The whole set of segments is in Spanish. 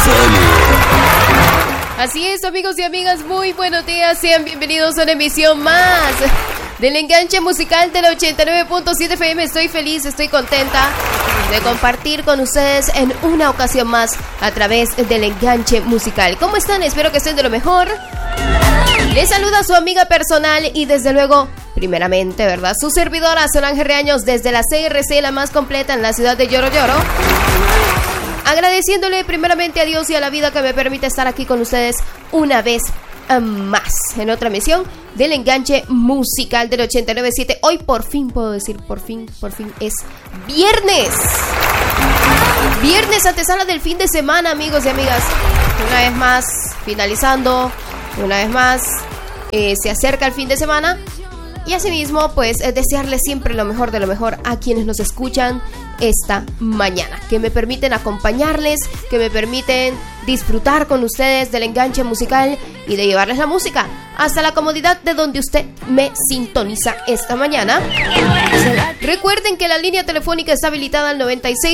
Así es, amigos y amigas, muy buenos días. Sean bienvenidos a una emisión más del enganche musical de la 89.7 FM. Estoy feliz, estoy contenta de compartir con ustedes en una ocasión más a través del enganche musical. ¿Cómo están? Espero que estén de lo mejor. Les saluda su amiga personal y desde luego, primeramente, ¿verdad? Su servidora Solange Reaños desde la CRC, la más completa en la ciudad de Lloro Lloro. Agradeciéndole primeramente a Dios y a la vida que me permite estar aquí con ustedes una vez más en otra emisión del enganche musical del 89.7. Hoy por fin puedo decir, por fin es viernes. Viernes, antesala del fin de semana, amigos y amigas. Una vez más, finalizando, una vez más, se acerca el fin de semana. Y asimismo, pues, desearles siempre lo mejor de lo mejor a quienes nos escuchan esta mañana. Que me permiten acompañarles, que me permiten disfrutar con ustedes del enganche musical y de llevarles la música hasta la comodidad de donde usted me sintoniza esta mañana. Recuerden que la línea telefónica está habilitada al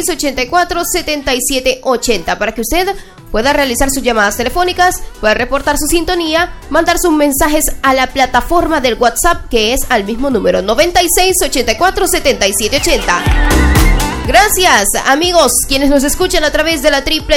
9684-7780 para que usted pueda realizar sus llamadas telefónicas, pueda reportar su sintonía, mandar sus mensajes a la plataforma del WhatsApp que es al mismo número 9684-7780. Gracias, amigos, quienes nos escuchan a través de la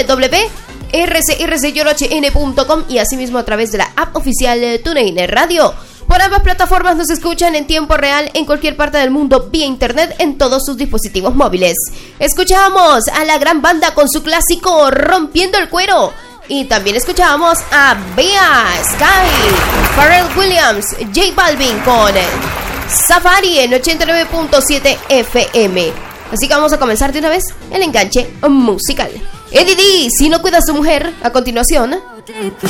www.rcrcyorohn.com y asimismo a través de la app oficial de TuneIn Radio. Por ambas plataformas nos escuchan en tiempo real en cualquier parte del mundo vía internet en todos sus dispositivos móviles. Escuchamos a la gran banda con su clásico Rompiendo el Cuero. Y también escuchamos a Bea, Sky, Pharrell Williams, J Balvin con Safari en 89.7 FM. Así que vamos a comenzar de una vez el enganche musical. Eddie D, si no cuida a su mujer, a continuación.